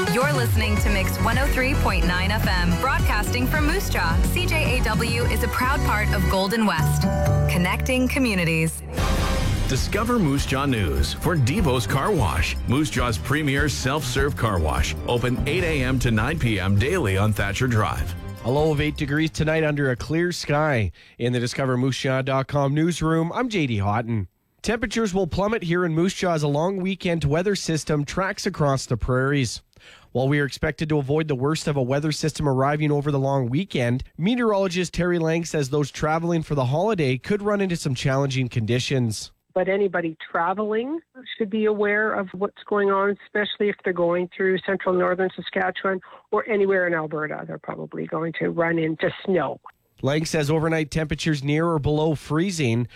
You're listening to Mix 103.9 FM, broadcasting from Moose Jaw. CJAW is a proud part of Golden West, connecting communities. Discover Moose Jaw News for Devo's Car Wash, Moose Jaw's premier self-serve car wash. Open 8 a.m. to 9 p.m. daily on Thatcher Drive. A low of 8 degrees tonight under a clear sky. In the DiscoverMooseJaw.com newsroom, I'm JD Houghton. Temperatures will plummet here in Moose Jaw as a long weekend weather system tracks across the prairies. While we are expected to avoid the worst of a weather system arriving over the long weekend, meteorologist Terry Lang says those traveling for the holiday could run into some challenging conditions. But anybody traveling should be aware of what's going on, especially if they're going through central northern Saskatchewan or anywhere in Alberta. They're probably going to run into snow. Lang says overnight temperatures near or below freezing.